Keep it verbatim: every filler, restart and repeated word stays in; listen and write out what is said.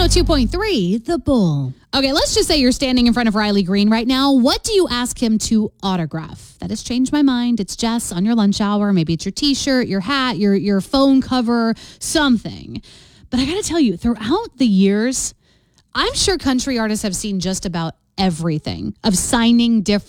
oh two point three, The Bull. Okay, let's just say you're standing in front of Riley Green right now. What do you ask him to autograph? That has changed my mind. It's Jess on your lunch hour. Maybe it's your T-shirt, your hat, your, your phone cover, something. But I got to tell you, throughout the years, I'm sure country artists have seen just about everything of signing different